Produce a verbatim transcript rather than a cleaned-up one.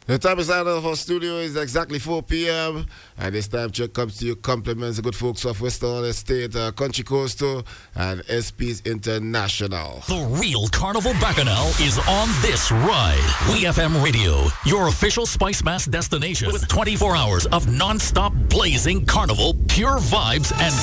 The time is out of our studio is exactly four p.m. And this time check comes to you compliments the good folks of West Orleans State, uh, Country Coastal, and S P's International. The real Carnival Bacchanal is on this ride. We F M Radio, your official Spice Mass destination with twenty-four hours of non-stop blazing carnival, pure vibes, and